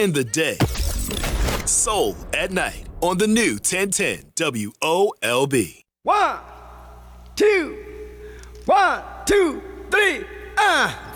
in the day. Soul at night on the new 1010 WOLB. 1, 2, 1, 2, 3,